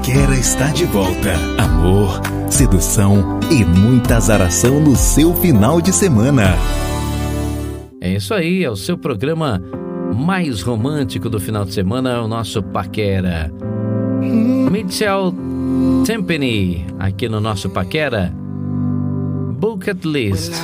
Paquera está de volta. Amor, sedução e muita azaração no seu final de semana. É isso aí, é o seu programa mais romântico do final de semana, o nosso Paquera. Mitchell Tempany, aqui no nosso Paquera. Bucket List.